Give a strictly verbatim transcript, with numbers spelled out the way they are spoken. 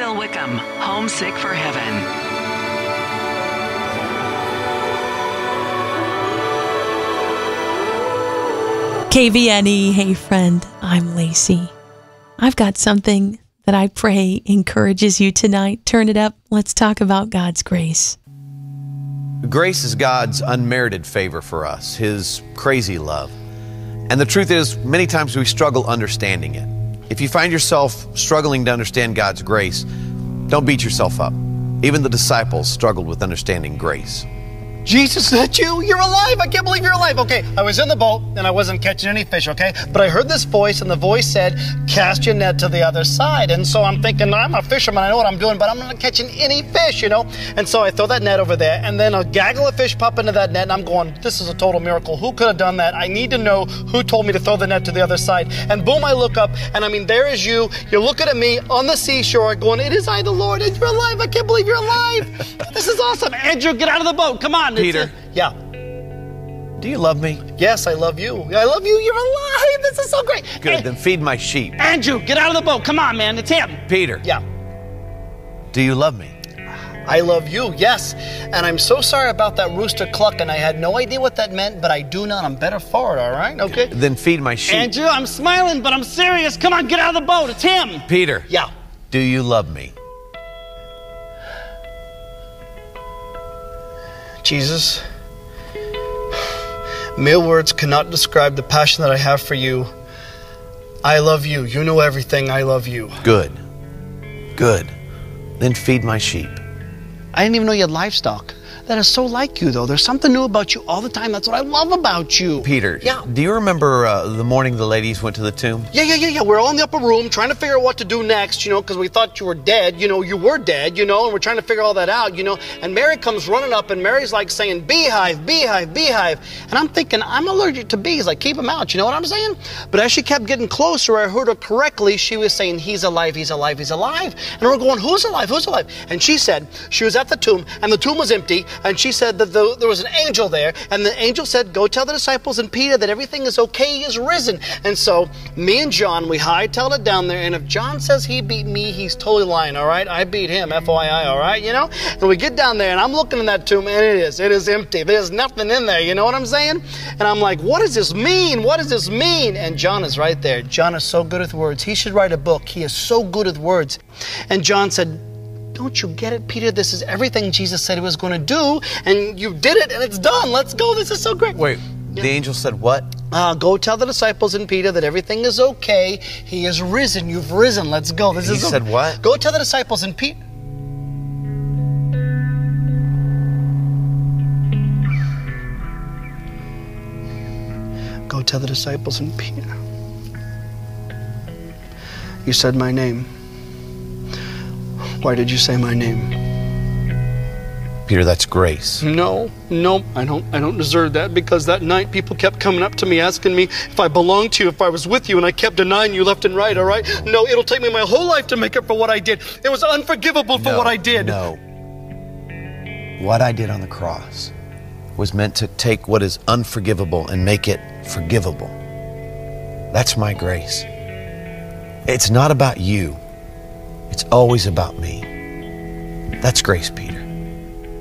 Bill Wickham, Homesick for Heaven. K V N E, hey friend, I'm Lacey. I've got something that I pray encourages you tonight. Turn it up. Let's talk about God's grace. Grace is God's unmerited favor for us, His crazy love. And the truth is, many times we struggle understanding it. If you find yourself struggling to understand God's grace, don't beat yourself up. Even the disciples struggled with understanding grace. Jesus, is that you? You're alive. I can't believe you're alive. Okay, I was in the boat and I wasn't catching any fish, okay? But I heard this voice and the voice said, cast your net to the other side. And so I'm thinking, I'm a fisherman, I know what I'm doing, but I'm not catching any fish, you know? And so I throw that net over there and then a gaggle of fish pop into that net and I'm going, this is a total miracle. Who could have done that? I need to know who told me to throw the net to the other side. And boom, I look up and I mean, there is you. You're looking at me on the seashore going, it is I, the Lord, and you're alive. I can't believe you're alive. This is awesome. Andrew, get out of the boat. Come on. Peter. Yeah. Do you love me? Yes, I love you. I love you. You're alive. This is so great. Good, And, then feed my sheep. Andrew, get out of the boat. Come on, man. It's him. Peter. Yeah. Do you love me? I love you, yes. And I'm so sorry about that rooster clucking. I had no idea what that meant, but I do now. I'm better for it, all right? Okay? Then feed my sheep. Andrew, I'm smiling, but I'm serious. Come on, get out of the boat. It's him. Peter. Yeah. Do you love me? Jesus, mere words cannot describe the passion that I have for you. I love you. You know everything. I love you. Good. Good. Then feed my sheep. I didn't even know you had livestock. That is so like you, though. There's something new about you all the time. That's what I love about you. Peter, Yeah. do you remember uh, the morning the ladies went to the tomb? Yeah, yeah, yeah, yeah. We're all in the upper room trying to figure out what to do next, you know, because we thought you were dead. You know, you were dead, you know, and we're trying to figure all that out, you know. And Mary comes running up, and Mary's like saying, beehive, beehive, beehive. And I'm thinking, I'm allergic to bees. Like, keep them out, you know what I'm saying? But as she kept getting closer, I heard her correctly. She was saying, he's alive, he's alive, he's alive. And we're going, who's alive, who's alive? And she said, she was at the tomb, and the tomb was empty, and she said that the there was an angel there, and the angel said, go tell the disciples and Peter that everything is okay, he is risen. And so me and John, we hightailed it down there, and if John says he beat me, he's totally lying, all right? I beat him, F Y I, all right, you know? And we get down there, and I'm looking in that tomb, and it is, it is empty. There's nothing in there, you know what I'm saying? And I'm like, what does this mean? What does this mean? And John is right there. John is so good with words. He should write a book. He is so good with words. And John said, don't you get it, Peter? This is everything Jesus said he was going to do, and you did it, and it's done. Let's go. This is so great. Wait, Yeah. the angel said what? Uh, go tell the disciples and Peter that everything is okay. He is risen. You've risen. Let's go. This He is so- said what? Go tell the disciples and Peter. Go tell the disciples and Peter. You said my name. Why did you say my name? Peter, that's grace. No, no, I don't I don't deserve that, because that night people kept coming up to me asking me if I belonged to you, if I was with you, and I kept denying you left and right, all right? No, it'll take me my whole life to make up for what I did. It was unforgivable for No, what I did. No. What I did on the cross was meant to take what is unforgivable and make it forgivable. That's my grace. It's not about you. It's always about me. That's grace, Peter.